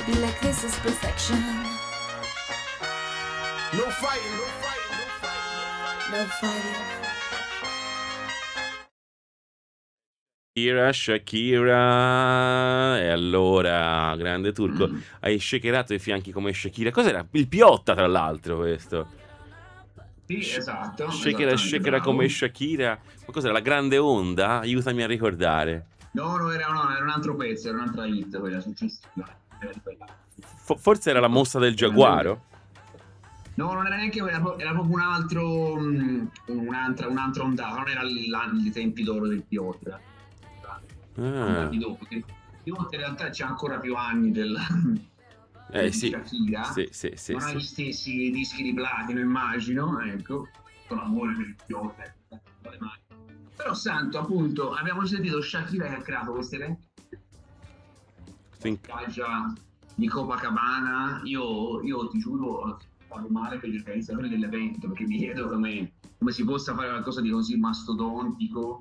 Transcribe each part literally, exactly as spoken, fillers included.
be like this is perfection. No fighting, no fighting, no fighting, No fighting. Shakira, Shakira. E allora, grande turco, Mm. hai shakerato i fianchi come Shakira. Cos'era? Il Piotta, tra l'altro, questo. Sì, Sh- esatto. Shakira, esattamente, shakera bravo. come Shakira. Ma cos'era? La grande onda? Aiutami a ricordare. No, no, era, no, era un altro pezzo, era un'altra hit, quella successiva. Era di quella. Fo- forse era la mossa del giaguaro? No, non era neanche, era, pro- era proprio un altro, mh, un'altra, un'altra ondata, non era l'anno dei tempi d'oro del Piotra. Ah. Andati dopo, che il Piotra in realtà c'ha ancora più anni del, Eh di sì, Shakira, sì, sì, sì, non ha sì. gli stessi dischi di platino, immagino, ecco, con amore per il Piotra. Però santo, appunto, abbiamo sentito Shakira che ha creato queste reti Sì. spiaggia di Copacabana. Io, io ti giuro, parlo male per gli organizzatori dell'evento, perché mi chiedo come, come si possa fare qualcosa di così mastodontico,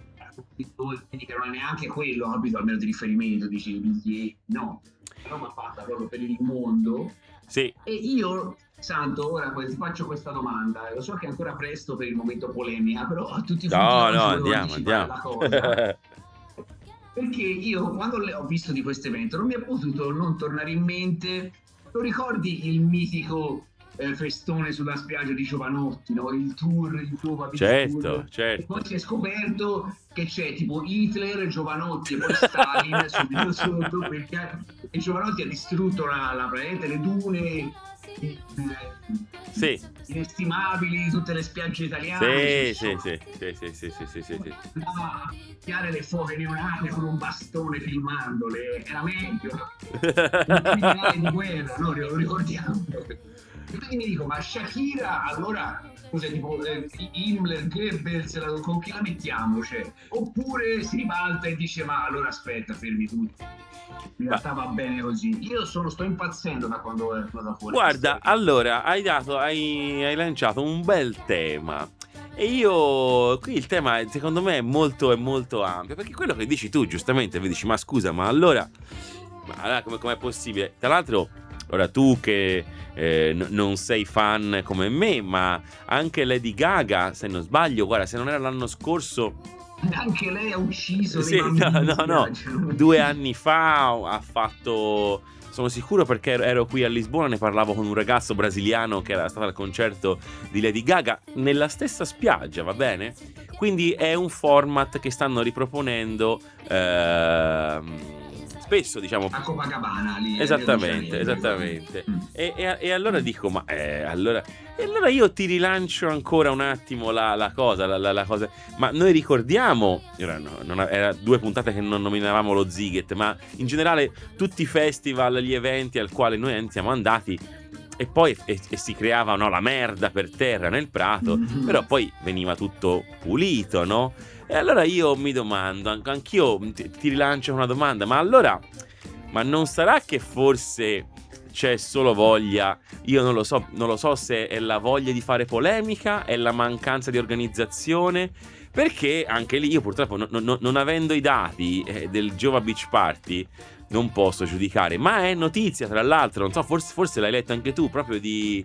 quindi che non è neanche quello, capito, almeno di riferimento, dici i biglietti, no, è roba fatta proprio per il mondo. Sì. E io, Santo, ora ti faccio questa domanda, lo so che è ancora presto per il momento polemica, però a tutti i frutti No, oggi no, volevo andiamo, anticipare andiamo. la cosa. Perché io quando le ho visto di questo evento non mi è potuto non tornare in mente, lo ricordi il mitico eh, festone sulla spiaggia di Giovanotti, no? Il tour, il tuo Papis Certo, Tour. E certo. poi si è scoperto che c'è tipo Hitler, Giovanotti e poi Stalin subito sotto, perché e Giovanotti ha distrutto la, la praticamente le dune eh, Sì. inestimabili di tutte le spiagge italiane. Sì, sì, sì, sì, sì, sì, sì, sì, sì, sì. Andava a picchiare le fuoche neonate con un bastone filmandole, era meglio. Un criminale di guerra, no? Lo ricordiamo. E quindi mi dico, ma Shakira allora cos'è, tipo eh, Himmler, Goebbels, la- con chi la mettiamo? Cioè? Oppure si ribalta e dice, ma allora aspetta, fermi tutti. In realtà va bene così. Io sono, sto impazzendo da quando è venuta fuori. Guarda, allora, hai dato, hai, hai lanciato un bel tema. E io, qui il tema secondo me è molto, è molto ampio, perché quello che dici tu, giustamente, mi dici, ma scusa, ma allora, ma allora come, com'è possibile? Tra l'altro, ora tu che eh, n- non sei fan come me, ma anche Lady Gaga, se non sbaglio, guarda, se non era l'anno scorso, Anche lei ha ucciso sì, dei no, bambini. no, in no, spiaggia. due anni fa ha fatto, sono sicuro perché ero- ero qui a Lisbona, ne parlavo con un ragazzo brasiliano che era stato al concerto di Lady Gaga nella stessa spiaggia, va bene? Quindi è un format che stanno riproponendo ehm, spesso, diciamo. A Copacabana lì. Esattamente, a Rio de Janeiro. esattamente. Mm. E, e- e allora dico, ma eh, allora, e allora io ti rilancio ancora un attimo la, la cosa, la, la- la cosa. Ma noi ricordiamo, ora no, non ha- era due puntate che non nominavamo lo Ziget, ma in generale tutti i festival, gli eventi al quale noi siamo andati. E poi e, e si creava, no, la merda per terra nel prato, Mhm. però poi veniva tutto pulito, no? E allora io mi domando, anche- anch'io ti, ti rilancio una domanda, ma allora, ma non sarà che forse c'è solo voglia, io non lo so, non lo so se è la voglia di fare polemica, è la mancanza di organizzazione, perché anche lì io purtroppo non, non- non avendo i dati eh, del Giova Beach Party non posso giudicare, ma è notizia tra l'altro, non so, forse, forse l'hai letto anche tu, proprio di,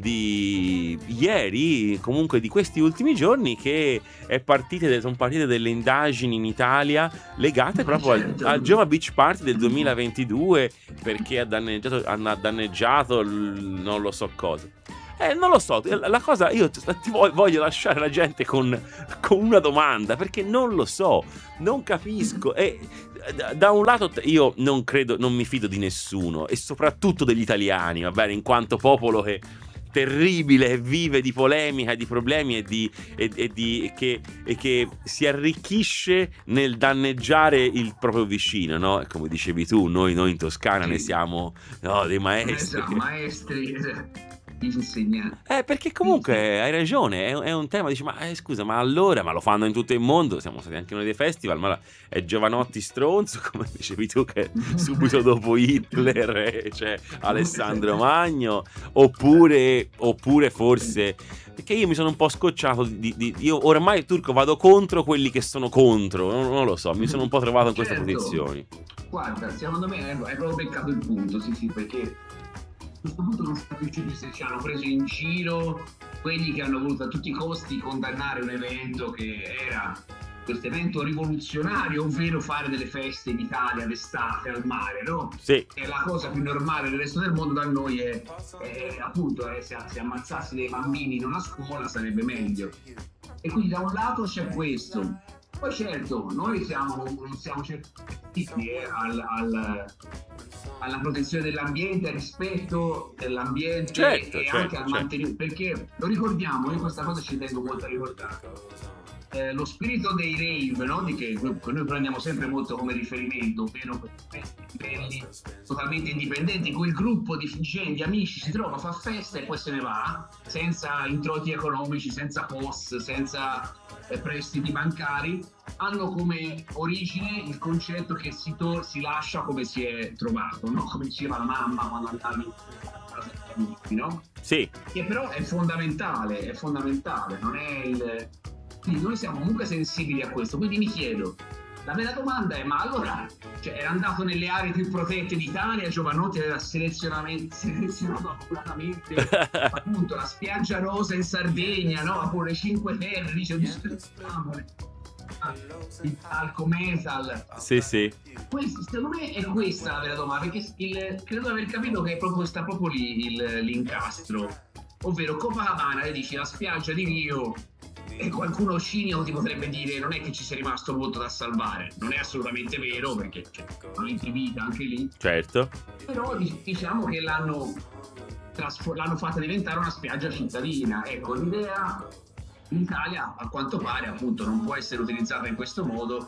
di ieri, comunque di questi ultimi giorni, che è partite, sono partite delle indagini in Italia legate proprio al, Certo. al Giova Beach Party del duemilaventidue, perché ha danneggiato, hanno danneggiato il- non lo so cosa. Eh, non lo so, la cosa, io ti voglio lasciare la gente con, con una domanda, perché non lo so, non capisco. E da, da un lato io non credo, non mi fido di nessuno, e soprattutto degli italiani, va bene, in quanto popolo che terribile, vive di polemica, di problemi e di, e, e di che, e che si arricchisce nel danneggiare il proprio vicino, no? E come dicevi tu, noi, noi in Toscana ne Sì. siamo, no, dei maestri. Esatto, maestri, eh, insegnanti. Eh, perché comunque hai ragione, è, è un tema, dici, ma eh, scusa, ma allora, ma lo fanno in tutto il mondo, siamo stati anche noi dei festival, ma è Giovanotti stronzo, come dicevi tu, che subito dopo Hitler eh, c'è Alessandro Magno, oppure, oppure forse, perché io mi sono un po' scocciato, di, di- io ormai, Turco, vado contro quelli che sono contro, non, non lo so, mi sono un po' trovato in queste Certo. posizioni. Guarda, secondo me è, è proprio beccato il punto, sì sì, perché a questo punto non si capisce più se ci hanno preso in giro quelli che hanno voluto a tutti i costi condannare un evento che era questo evento rivoluzionario, ovvero fare delle feste in Italia d'estate al mare, no? Sì. E la cosa più normale del resto del mondo da noi è, è appunto è, se, se ammazzassi dei bambini non a scuola sarebbe meglio. E quindi da un lato c'è questo. Poi certo, noi siamo, non siamo certi eh, al, al, alla protezione dell'ambiente, al rispetto dell'ambiente Certo, e certo, anche al certo. mantenimento, perché lo ricordiamo, io questa cosa ci tengo molto a ricordare. Eh, lo spirito dei rave, no? Di che, che noi prendiamo sempre molto come riferimento, ovvero livelli totalmente indipendenti, in cui il gruppo di gente, di amici si trova, fa festa e poi se ne va, senza introiti economici, senza P O S, senza eh, prestiti bancari, hanno come origine il concetto che si, to- si lascia come si è trovato, no? Come diceva la mamma quando andavi a amici, no? Sì. Che però è fondamentale, è fondamentale, non è il... Quindi noi siamo comunque sensibili a questo, quindi mi chiedo, la vera domanda è, ma allora, cioè, era andato nelle aree più protette d'Italia, Giovanotti aveva selezionato accuratamente appunto la spiaggia rosa in Sardegna, no? Pure le Cinque Terre, dice, dispersiamole, il palco metal. Sì, sì. Questo, secondo me è questa la vera domanda, perché il, credo di aver capito che è proprio, sta proprio lì il, l'incastro, ovvero Copacabana, le dici la spiaggia di Rio, e qualcuno cinico ti potrebbe dire non è che ci sia rimasto molto da salvare, non è assolutamente vero perché c'è momenti di vita anche lì, Certo. però diciamo che l'hanno, trasfor- l'hanno fatta diventare una spiaggia cittadina. Ecco, l'idea in Italia a quanto pare appunto non può essere utilizzata in questo modo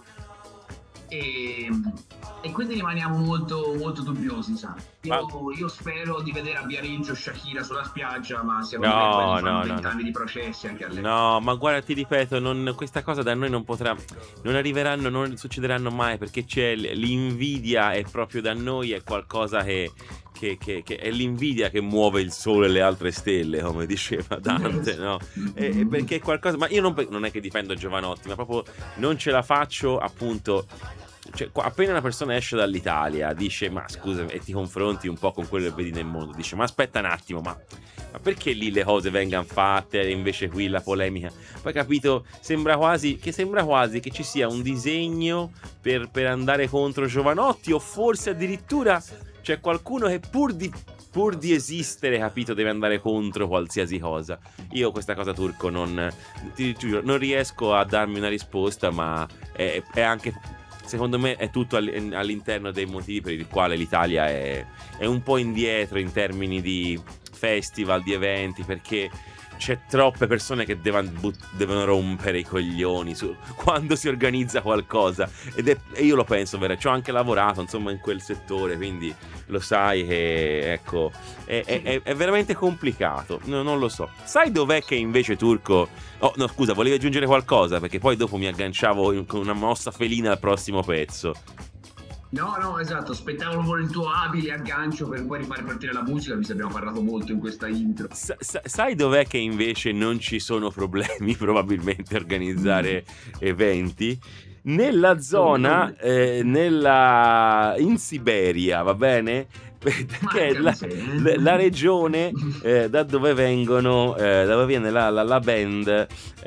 e, e quindi rimaniamo molto molto dubbiosi, sai. Io, Ma- io spero di vedere a Viareggio Shakira sulla spiaggia, ma secondo No, me quelli fanno no, no, vent'anni no. di processi anche a lei. No, ma guarda, ti ripeto, non- questa cosa da noi non potrà, non arriveranno, non succederanno mai perché c'è l- l'invidia è proprio da noi, è qualcosa che, che, che- che è l'invidia che muove il sole e le altre stelle, come diceva Dante, no? E- e perché è qualcosa, ma io non, pe- non è che difendo Giovanotti, ma proprio non ce la faccio, appunto. Cioè, qua- appena una persona esce dall'Italia, dice, ma scusa, e ti confronti un po' con quello che vedi nel mondo, dice, ma aspetta un attimo, ma, ma perché lì le cose vengano fatte e invece qui la polemica? Poi capito, sembra quasi che sembra quasi che ci sia un disegno per, per andare contro Giovanotti, o forse addirittura c'è qualcuno che pur di pur di esistere, capito, deve andare contro qualsiasi cosa. Io questa cosa, Turco, non ti giuro, non riesco a darmi una risposta, ma è, è anche, secondo me, è tutto all- all'interno dei motivi per il quale l'Italia è, è un po' indietro in termini di festival, di eventi, perché c'è troppe persone che devono, but- devono rompere i coglioni su quando si organizza qualcosa, ed è, e io lo penso, vero, ci ho anche lavorato insomma in quel settore, quindi lo sai che ecco è, è- è- è veramente complicato. No, non lo so. Sai dov'è che invece, Turco, oh no scusa, volevi aggiungere qualcosa perché poi dopo mi agganciavo in- con una mossa felina al prossimo pezzo. No, no, esatto, aspettavo proprio il tuo abile aggancio per poi rifare partire la musica, visto che abbiamo parlato molto in questa intro. Sa- sa- sai dov'è che invece non ci sono problemi probabilmente a organizzare eventi? Nella zona, eh, nella... in Siberia, va bene? Che è la, la- la regione eh, da dove vengono, eh, da dove viene la, la- la band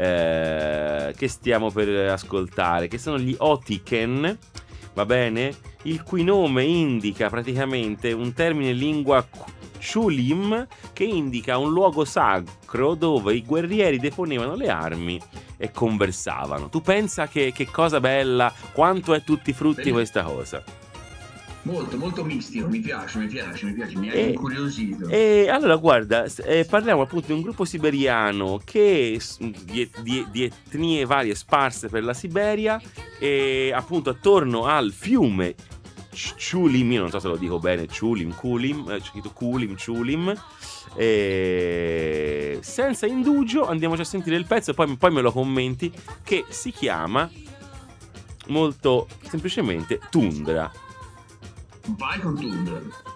eh, che stiamo per ascoltare, che sono gli Otiken, va bene? Il cui nome indica praticamente un termine in lingua Chulim che indica un luogo sacro dove i guerrieri deponevano le armi e conversavano. Tu pensa che, che cosa bella, quanto è tutti frutti Bene. questa cosa. Molto, molto mistico, mi piace, mi piace, mi piace, mi E- hai incuriosito. E allora guarda, s- eh, parliamo appunto di un gruppo siberiano che s- di, di- di etnie varie sparse per la Siberia, e appunto attorno al fiume Ch- Chulim, io non so se lo dico bene, Chulim, Kulim, eh, c'è scritto Kulim, Chulim. E senza indugio andiamoci a sentire il pezzo e poi, poi me lo commenti, che si chiama molto semplicemente Tundra. Vai con Tundra.